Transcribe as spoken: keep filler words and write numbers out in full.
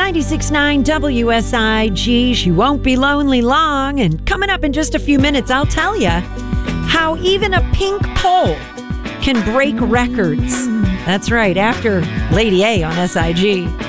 ninety-six point nine W S I G. She won't be lonely long. And coming up in just a few minutes, I'll tell you how even a pink pole can break records. That's right, after Lady A on S I G.